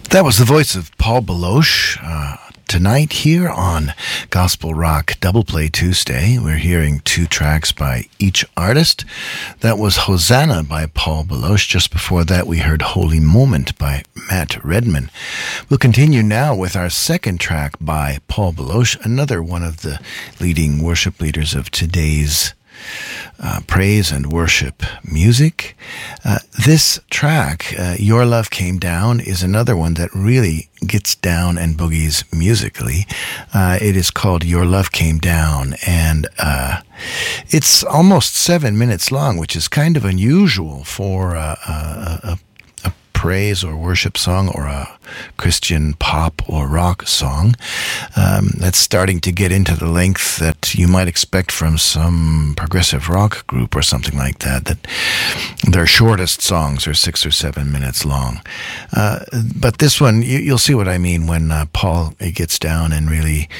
That was the voice of Paul Baloche. Tonight here on Gospel Rock Double Play Tuesday, we're hearing two tracks by each artist. That was Hosanna by Paul Baloche. Just before that, we heard Holy Moment by Matt Redman. We'll continue now with our second track by Paul Baloche, another one of the leading worship leaders of today's praise and worship music. This track, Your Love Came Down, is another one that really gets down and boogies musically. It is called Your Love Came Down, and it's almost 7 minutes long, which is kind of unusual for a praise or worship song or a Christian pop or rock song. That's starting to get into the length that you might expect from some progressive rock group or something like that, that their shortest songs are 6 or 7 minutes long. But this one, you'll see what I mean when Paul gets down and really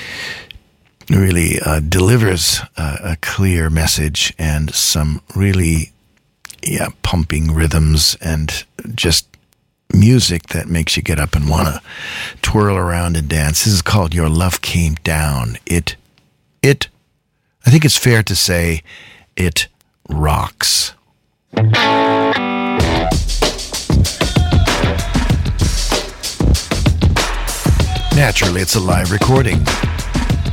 delivers a clear message and some really pumping rhythms and just music that makes you get up and want to twirl around and dance. This is called Your Love Came Down. I think it's fair to say it rocks. Naturally, it's a live recording.